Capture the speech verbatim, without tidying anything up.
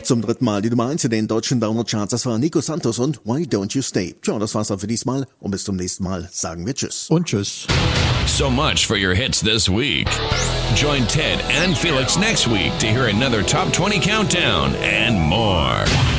Zum dritten Mal die Nummer eins in den deutschen Download-Charts. Das war Nico Santos und Why Don't You Stay. Tja, das war's dann für diesmal und bis zum nächsten Mal sagen wir Tschüss. Und Tschüss. So much for your hits this week. Join Ted and Felix next week to hear another Top twenty countdown and more.